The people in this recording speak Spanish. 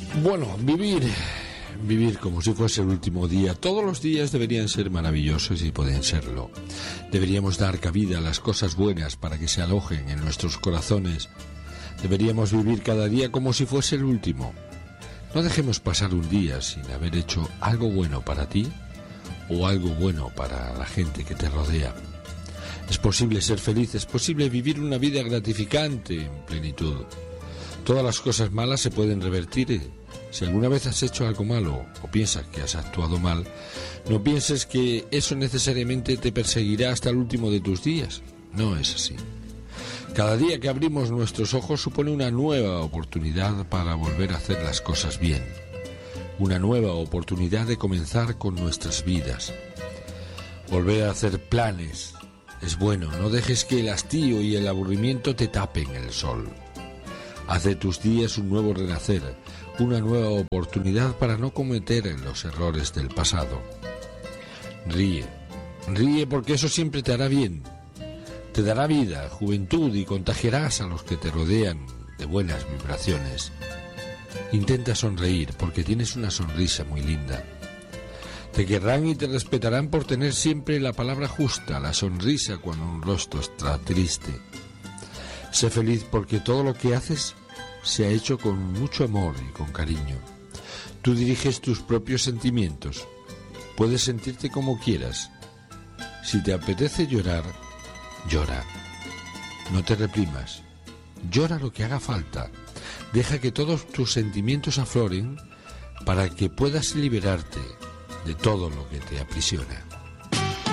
Bueno, vivir como si fuese el último día. Todos los días deberían ser maravillosos y pueden serlo. Deberíamos dar cabida a las cosas buenas para que se alojen en nuestros corazones. Deberíamos vivir cada día como si fuese el último. No dejemos pasar un día sin haber hecho algo bueno para ti o algo bueno para la gente que te rodea. Es posible ser feliz, es posible vivir una vida gratificante en plenitud. Todas las cosas malas se pueden revertir. Si alguna vez has hecho algo malo o piensas que has actuado mal, no pienses que eso necesariamente te perseguirá hasta el último de tus días. No es así. Cada día que abrimos nuestros ojos supone una nueva oportunidad para volver a hacer las cosas bien. Una nueva oportunidad de comenzar con nuestras vidas. Volver a hacer planes. Es bueno, no dejes que el hastío y el aburrimiento te tapen el sol. Haz de tus días un nuevo renacer, una nueva oportunidad para no cometer los errores del pasado. Ríe porque eso siempre te hará bien. Te dará vida, juventud y contagiarás a los que te rodean de buenas vibraciones. Intenta sonreír porque tienes una sonrisa muy linda. Te querrán y te respetarán por tener siempre la palabra justa, la sonrisa cuando un rostro está triste. Sé feliz porque todo lo que haces se ha hecho con mucho amor y con cariño. Tú diriges tus propios sentimientos. Puedes sentirte como quieras. Si te apetece llorar, llora. No te reprimas. Llora lo que haga falta. Deja que todos tus sentimientos afloren para que puedas liberarte de todo lo que te aprisiona.